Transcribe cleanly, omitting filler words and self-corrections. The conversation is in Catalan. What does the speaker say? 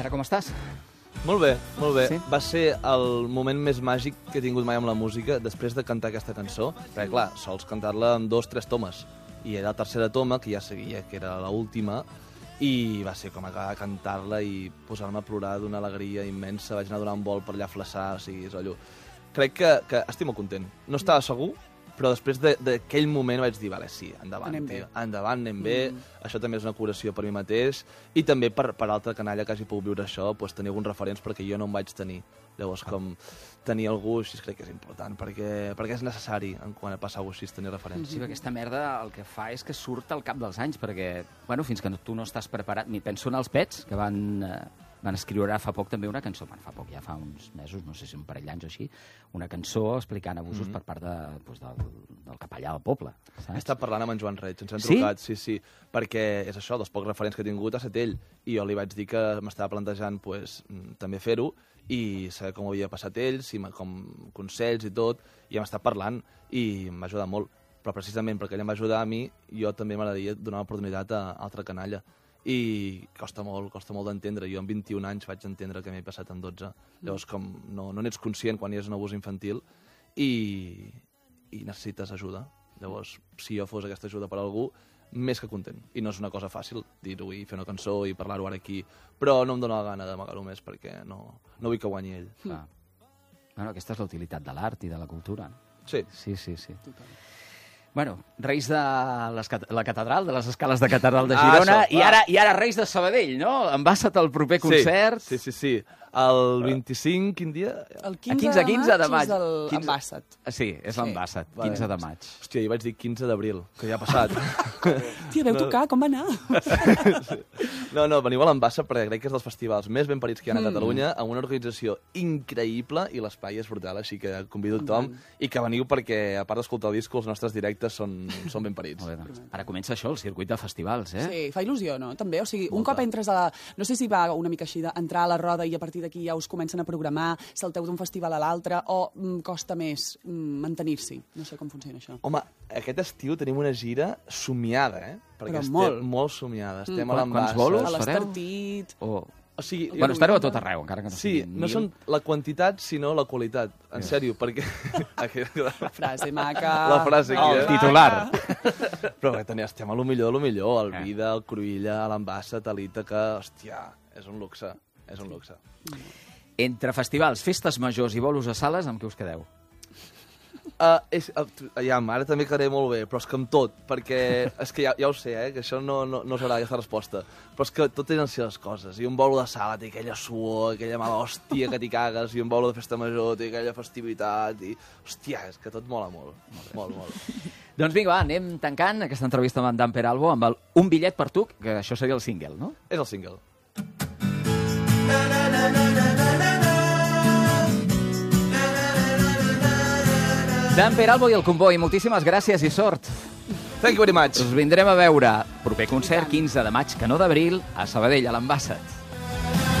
ara com estàs? Molt bé, molt bé. Sí? Va ser el moment més màgic que he tingut mai amb la música després de cantar aquesta cançó, perquè, clar, sols cantar-la en 2-3 tomes. I era la tercera toma, que ja seguia, que era l'última, i va ser com acabar de cantar-la i posar-me a plorar d'una alegria immensa. Vaig anar a donar un vol per allà a Flaçà, o sigui, és allò... Crec que estic molt content. No estava segur, però després d'aquell moment vaig dir, vale, sí, endavant, tio, endavant, anem bé, això també és una curació per mi mateix, i també per altra canalla que hagi pogut viure això, doncs tenir alguns referents perquè jo no em vaig tenir. Llavors, com tenir algú així crec que és important, perquè és necessari, quan passa alguna cosa així, tenir referents. Sí, perquè aquesta merda el que fa és que surt al cap dels anys, perquè, bueno, fins que tu no estàs preparat... Penso en els Pets, que van escriure fa poc també una cançó, fa poc, ja fa uns mesos, no sé si un parell d'anys o així, una cançó explicant abusos per part del capellà del poble. Saps? He estat parlant amb en Joan Reig, ens hem trucat, sí, perquè és això, dels pocs referents que he tingut ha estat ell, i jo li vaig dir que m'estava plantejant també fer-ho, i saber com havia passat ells, com consells i tot, i hem estat parlant, i m'ha ajudat molt. Però precisament perquè ell em va ajudar a mi, jo també m'agradaria donar l'oportunitat a altra canalla. I costa molt d'entendre. Jo amb 21 anys vaig entendre que m'he passat en 12. Llavors, com no n'ets conscient quan hi és un abús infantil i necessites ajuda. Llavors, si jo fos aquesta ajuda per a algú, més que content. I no és una cosa fàcil dir-ho i fer una cançó i parlar-ho ara aquí, però no em dóna la gana d'amagar-ho més perquè no vull que guanyi ell. Bueno, aquesta és la utilitat de l'art i de la cultura. Sí. Sí. Bueno, Reis de la catedral, de les escales de catedral de Girona, i ara Reis de Sabadell, no? Embassa't al proper concert. Sí. El 25, quin dia? El 15 de maig és l'Embassat. Sí, és l'Embassat, 15 de maig. Hòstia, jo vaig dir 15 d'abril, que ja ha passat. Tia, veu tocar, com va anar? No, veniu a l'Embassat perquè crec que és dels festivals més ben parits que hi ha a Catalunya, amb una organització increïble i l'espai és brutal, així que convido tothom i que veniu perquè, a part d'escoltar el disc, els nostres directes són ben parits. Molt bé, doncs. Ara comença això, el circuit de festivals, eh? Sí, fa il·lusió, no? També, o sigui, un cop entres a la... No sé si va una mica així d'entrar a la roda i a partir d'aquí ja us comencen a programar, salteu d'un festival a l'altre, o costa més mantenir-s'hi? No sé com funciona això. Home, aquest estiu tenim una gira somiada, Perquè estem molt somiada. Estem a l'Embassat. Quants bolos a fareu? l'Estartit... O sigui, bueno, estareu a tot arreu, encara que no sigui no són la quantitat, sinó la qualitat. En sèrio, perquè... La frase maca... La frase aquí, el titular. Però estem a lo millor de lo millor. Al Vida, al Cruïlla, a l'Embassat, a l'Ítaca... Hòstia, és un luxe. És un luxe. Entre festivals, festes majors i bolos a sales, amb què us quedeu? Ara també quedaré molt bé, però és que amb tot, perquè és que ja ho sé, que això no serà aquesta resposta, però és que tot tenen les coses, i un bolo de sala té aquella suor, aquella mala hòstia que t'hi cagues, i un bolo de festa major té aquella festivitat, i hòstia, és que tot mola molt. Doncs vinga, va, anem tancant aquesta entrevista amb en Dan Peralbo amb el Un bitllet per tu, que això seria el single, no? És el single. Dan Peralbo i el Comboi, moltíssimes gràcies i sort. Thank you very much. Us vindrem a veure. Proper concert, 15 de maig, que no d'abril, a Sabadell, a l'Embassat.